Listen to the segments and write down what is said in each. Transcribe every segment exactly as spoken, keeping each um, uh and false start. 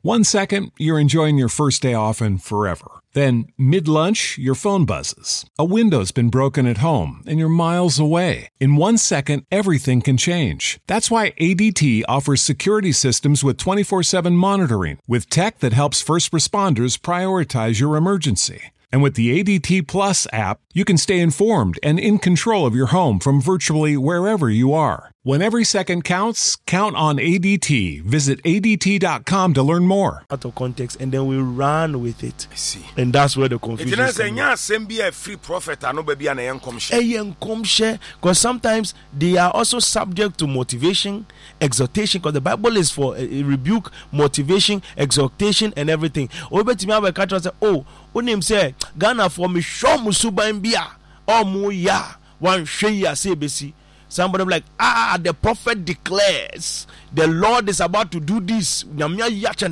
One second, you're enjoying your first day off and forever. Then, mid-lunch, your phone buzzes. A window's been broken at home, and you're miles away. In one second, everything can change. That's why A D T offers security systems with twenty-four seven monitoring, with tech that helps first responders prioritize your emergency. And with the A D T Plus app, you can stay informed and in control of your home from virtually wherever you are. When every second counts, count on A D T. Visit A D T dot com to learn more. Out of context, and then we run with it. I see. And that's where the confusion is. It's be a free prophet and nobody an income share. Because sometimes they are also subject to motivation, exhortation, because the Bible is for a, a rebuke, motivation, exhortation, and everything. Over to me, I catch say, oh, when him say, Ghana for me, show musuba mbia, or mu ya, one share say besi. Somebody like, ah, the prophet declares the Lord is about to do this. No more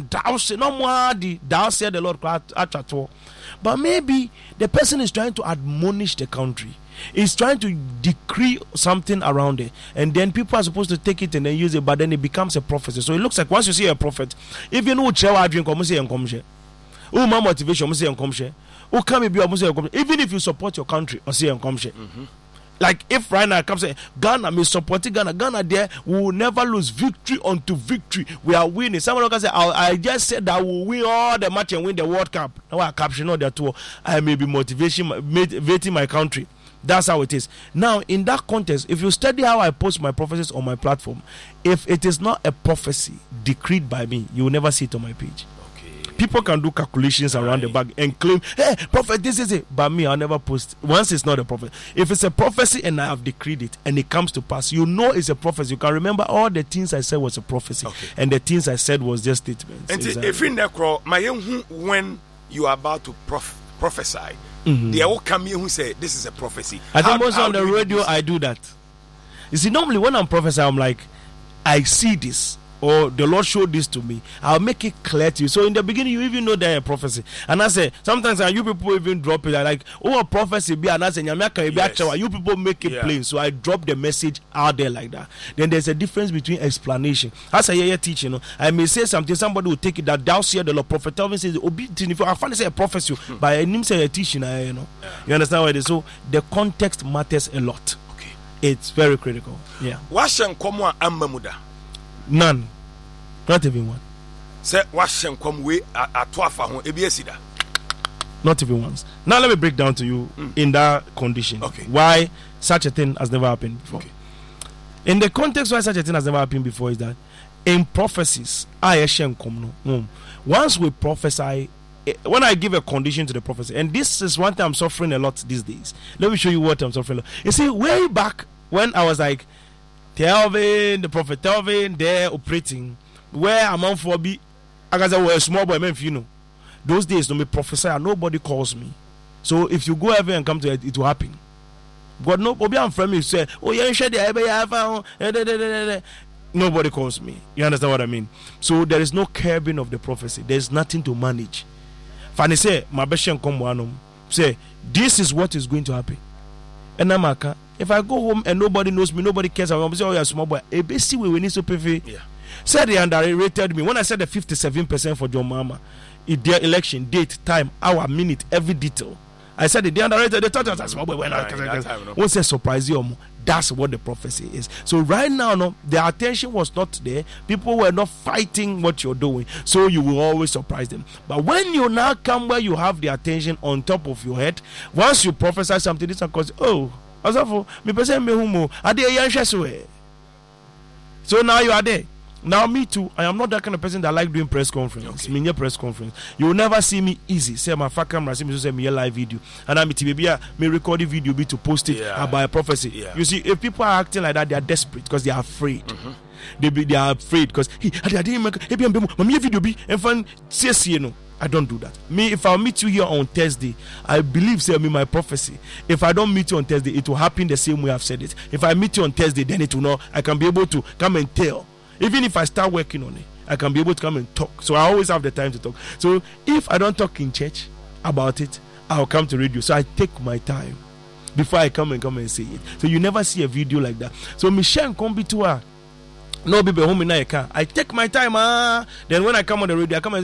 thou said the Lord. But maybe the person is trying to admonish the country. He's trying to decree something around it. And then people are supposed to take it and then use it, but then it becomes a prophecy. So it looks like once you see a prophet, if you know what drink, oh, my motivation, oh, come even if you support your country, mm-hmm. Like if right now comes say Ghana may support Ghana, Ghana there we will never lose victory unto victory. We are winning. Someone can say, I, I just said that we will win all the match and win the World Cup. Now I caption all that too. I may be motivation motivating my country. That's how it is. Now, in that context, if you study how I post my prophecies on my platform, if it is not a prophecy decreed by me, you will never see it on my page. People can do calculations around right. the back and claim, hey, prophet, this is it. But me, I'll never post. Once it's not a prophet. If it's a prophecy and I have decreed it and it comes to pass, you know it's a prophecy. You can remember all the things I said was a prophecy. Okay. And the things I said was just statements. And exactly. If in the when you are about to prof- prophesy, mm-hmm. they will come here who say, this is a prophecy. I how, think most on the radio, I do that. You see, normally when I'm prophesying, I'm like, I see this. Or the Lord showed this to me, I'll make it clear to you. So in the beginning, you even know they're a prophecy. And I say, sometimes uh, you people even drop it like, oh, a prophecy be, and I say, yes. You people make it yeah. plain. So I drop the message out there like that. Then there's a difference between explanation. As I hear teaching, you know, I may say something, somebody will take it that thou seest the Lord. Prophet Telvin says, if I find say a prophecy, hmm. but I didn't say a teaching, you know. Yeah. You understand what it is? So the context matters a lot. Okay. It's very critical. Yeah. Washan komwa amamuda. None. Not even one. Say washen come we atwafa ho ebiesida. Not even once. Now let me break down to you mm. in that condition. Okay. Why such a thing has never happened before. Okay. In the context why such a thing has never happened before is that in prophecies, I come no. Once we prophesy, when I give a condition to the prophecy, and this is one thing I'm suffering a lot these days. Let me show you what I'm suffering. You see, way back when I was like Telvin, the prophet Telvin, there operating. Where I'm on for be, I guess I was a small boy, man, you know. Those days, no me prophesy, and nobody calls me. So if you go ever and come to it, it will happen. God, no, Obi, I'm from you say, oh, yeah, you should have nobody calls me. You understand what I mean? So there is no curbing of the prophecy. There is nothing to manage. Fanny say, my best come one say, this is what is going to happen. And I'm like, if I go home and nobody knows me, nobody cares, I'm going to say, oh, yeah, small boy. A B C we need to pay. Yeah. Said they underrated me. When I said the fifty-seven percent for John Mama, their election, date, time, hour, minute, every detail. I said they underrated. They thought that's what we went on. Won't say surprise you. That's what the prophecy is. So right now, no, the attention was not there. People were not fighting what you're doing. So you will always surprise them. But when you now come where you have the attention on top of your head, once you prophesy something, this cause oh, me person me humo. Are they so now you are there. Now me too, I am not that kind of person that like doing press conference. Me okay. press conference. You will never see me easy. Say my fat camera, see me say me a live video, and I me me record the video be to post it yeah. about a prophecy. Yeah. You see, if people are acting like that, they are desperate because they are afraid. Mm-hmm. They be they are afraid because hey, I didn't make hey, me video be and fun say you know. I don't do that. Me, if I meet you here on Thursday, I believe say me my prophecy. If I don't meet you on Thursday, it will happen the same way I've said it. If I meet you on Thursday, then it will not. I can be able to come and tell. Even if I start working on it, I can be able to come and talk. So I always have the time to talk. So if I don't talk in church about it, I'll come to radio. So I take my time before I come and come and say it. So you never see a video like that. So Michelle come be to her. No baby home in I take my time. Ah. Then when I come on the radio, I come and